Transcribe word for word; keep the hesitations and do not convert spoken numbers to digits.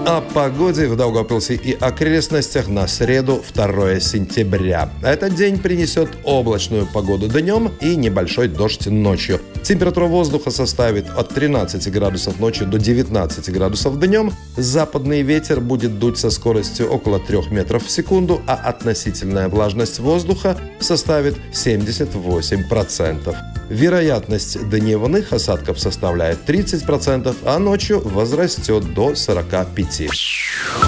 О погоде в Даугавпилсе и окрестностях на среду, второе сентября. Этот день принесет облачную погоду днем и небольшой дождь ночью. Температура воздуха составит от тринадцати градусов ночью до девятнадцати градусов днем. Западный ветер будет дуть со скоростью около трёх метров в секунду, а относительная влажность воздуха составит семьдесят восемь процентов. Вероятность дневных осадков составляет тридцать процентов, а ночью возрастет до сорока пяти процентов.